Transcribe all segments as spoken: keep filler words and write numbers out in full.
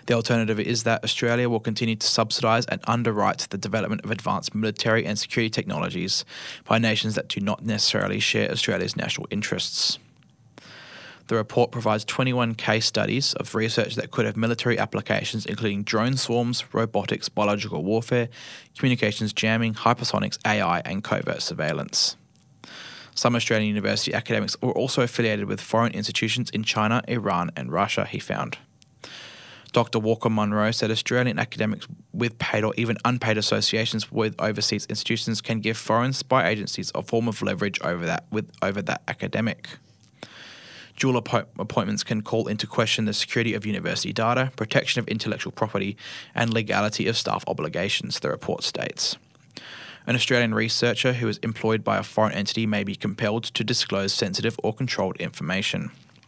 The alternative is that Australia will continue to subsidise and underwrite the development of advanced military and security technologies by nations that do not necessarily share Australia's national interests. The report provides twenty-one case studies of research that could have military applications, including drone swarms, robotics, biological warfare, communications jamming, hypersonics, A I, and covert surveillance. Some Australian university academics were also affiliated with foreign institutions in China, Iran, and Russia, he found. Doctor Walker Munro said Australian academics with paid or even unpaid associations with overseas institutions can give foreign spy agencies a form of leverage over that with over that academic. Dual appo- appointments can call into question the security of university data, protection of intellectual property, and legality of staff obligations, the report states. An Australian researcher who is employed by a foreign entity may be compelled to disclose sensitive or controlled information.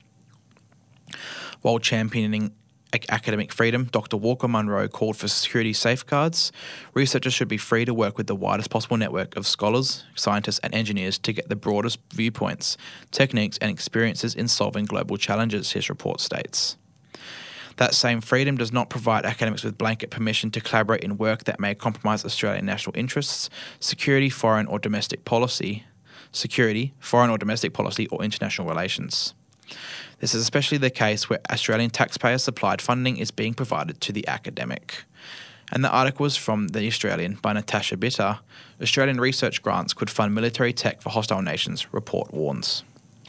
While championing academic freedom, Doctor Walker Munro called for security safeguards. Researchers should be free to work with the widest possible network of scholars, scientists and engineers to get the broadest viewpoints, techniques and experiences in solving global challenges, his report states. That same freedom does not provide academics with blanket permission to collaborate in work that may compromise Australian national interests, security, foreign or domestic policy, security, foreign or domestic policy or international relations. This is especially the case where Australian taxpayer-supplied funding is being provided to the academic. And the article was from The Australian by Natasha Bitter. Australian research grants could fund military tech for hostile nations, report warns.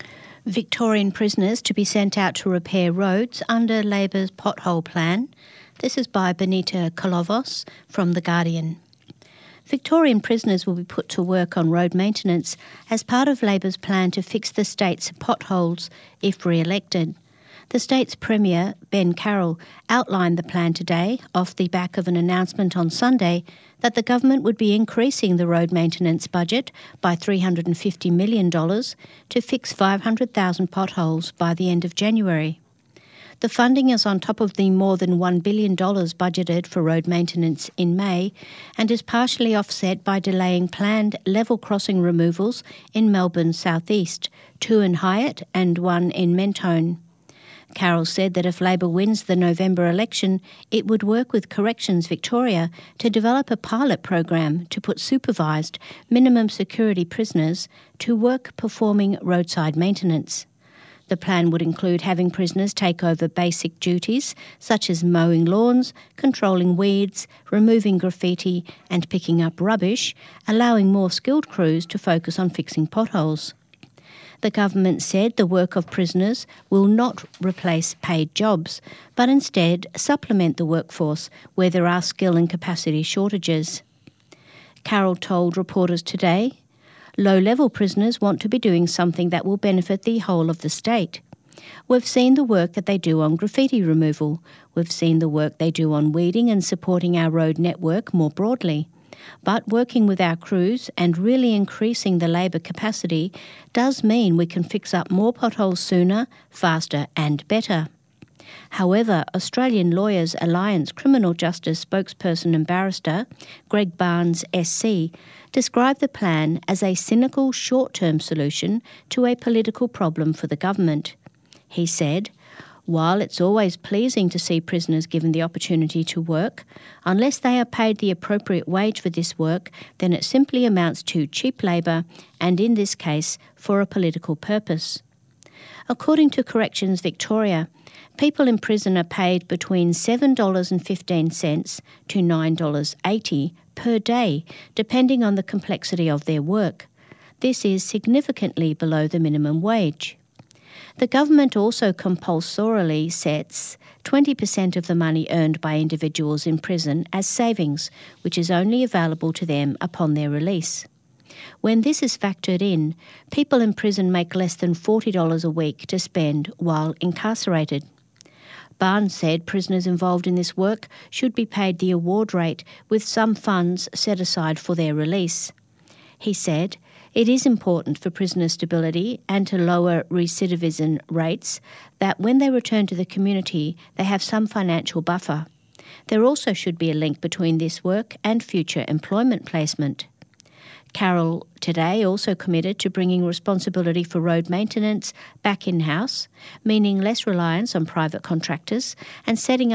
Victorian prisoners to be sent out to repair roads under Labor's pothole plan. This is by Benita Kolovos from The Guardian. Victorian prisoners will be put to work on road maintenance as part of Labor's plan to fix the state's potholes if re-elected. The state's Premier, Ben Carroll, outlined the plan today off the back of an announcement on Sunday that the government would be increasing the road maintenance budget by three hundred fifty million dollars to fix five hundred thousand potholes by the end of January. The funding is on top of the more than one billion dollars budgeted for road maintenance in May and is partially offset by delaying planned level crossing removals in Melbourne's southeast, two in Hyatt and one in Mentone. Carroll said that if Labor wins the November election, it would work with Corrections Victoria to develop a pilot program to put supervised minimum security prisoners to work performing roadside maintenance. The plan would include having prisoners take over basic duties such as mowing lawns, controlling weeds, removing graffiti and picking up rubbish, allowing more skilled crews to focus on fixing potholes. The government said the work of prisoners will not replace paid jobs, but instead supplement the workforce where there are skill and capacity shortages. Carroll told reporters today, low-level prisoners want to be doing something that will benefit the whole of the state. We've seen the work that they do on graffiti removal. We've seen the work they do on weeding and supporting our road network more broadly. But working with our crews and really increasing the labour capacity does mean we can fix up more potholes sooner, faster and better. However, Australian Lawyers Alliance Criminal Justice spokesperson and barrister Greg Barnes S C described the plan as a cynical short-term solution to a political problem for the government. He said, while it's always pleasing to see prisoners given the opportunity to work, unless they are paid the appropriate wage for this work, then it simply amounts to cheap labour and, in this case, for a political purpose. According to Corrections Victoria, people in prison are paid between seven dollars fifteen to nine dollars eighty per day, depending on the complexity of their work. This is significantly below the minimum wage. The government also compulsorily sets twenty percent of the money earned by individuals in prison as savings, which is only available to them upon their release. When this is factored in, people in prison make less than forty dollars a week to spend while incarcerated. Barnes said prisoners involved in this work should be paid the award rate with some funds set aside for their release. He said, it is important for prisoner stability and to lower recidivism rates that when they return to the community, they have some financial buffer. There also should be a link between this work and future employment placement. Carroll today also committed to bringing responsibility for road maintenance back in-house, meaning less reliance on private contractors and setting up